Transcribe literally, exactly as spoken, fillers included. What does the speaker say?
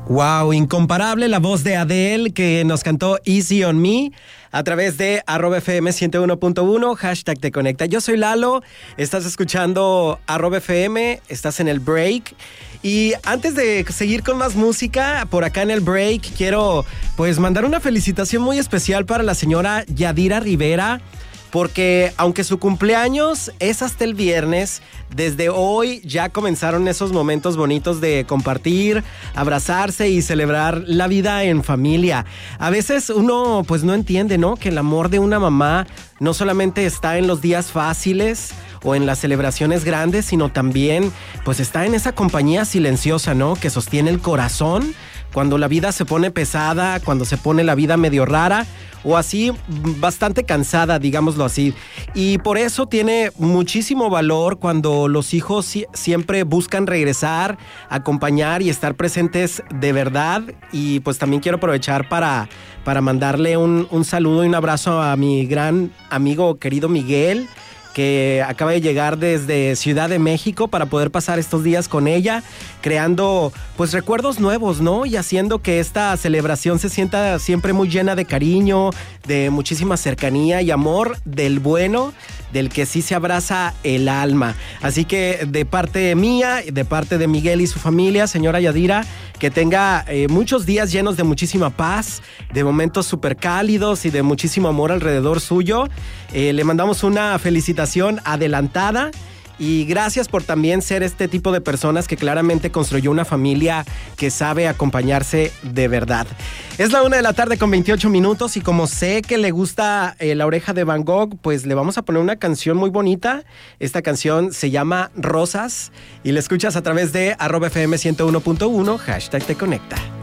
Wow, incomparable la voz de Adele que nos cantó Easy on Me a través de arroba F M ciento uno punto uno, hashtag Te Conecta. Yo soy Lalo, estás escuchando arroba F M, estás en el break. Y antes de seguir con más música, por acá en el break, quiero pues mandar una felicitación muy especial para la señora Yadira Rivera, porque aunque su cumpleaños es hasta el viernes, desde hoy ya comenzaron esos momentos bonitos de compartir, abrazarse y celebrar la vida en familia. A veces uno pues no entiende, ¿no? Que el amor de una mamá no solamente está en los días fáciles o en las celebraciones grandes, sino también pues está en esa compañía silenciosa, ¿no? Que sostiene el corazón cuando la vida se pone pesada, cuando se pone la vida medio rara o así bastante cansada, digámoslo así. Y por eso tiene muchísimo valor cuando los hijos si- siempre buscan regresar, acompañar y estar presentes de verdad. Y pues también quiero aprovechar para, para mandarle un, un saludo y un abrazo a mi gran amigo querido Miguel, que acaba de llegar desde Ciudad de México para poder pasar estos días con ella, creando pues recuerdos nuevos, ¿no? Y haciendo que esta celebración se sienta siempre muy llena de cariño, de muchísima cercanía y amor del bueno, del que sí se abraza el alma. Así que de parte mía, de parte de Miguel y su familia, señora Yadira, que tenga eh, muchos días llenos de muchísima paz, de momentos súper cálidos y de muchísimo amor alrededor suyo. Eh, le mandamos una felicitación adelantada y gracias por también ser este tipo de personas que claramente construyó una familia que sabe acompañarse de verdad. Es la una de la tarde con veintiocho minutos y como sé que le gusta eh, La Oreja de Van Gogh, pues le vamos a poner una canción muy bonita. Esta canción se llama Rosas y la escuchas a través de arroba F M ciento uno punto uno, hashtag Te Conecta.